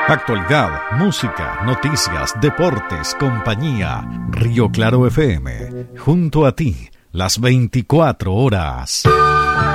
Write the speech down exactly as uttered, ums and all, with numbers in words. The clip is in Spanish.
Actualidad, música, noticias, deportes, compañía. Río Claro F M, junto a ti, las veinticuatro horas.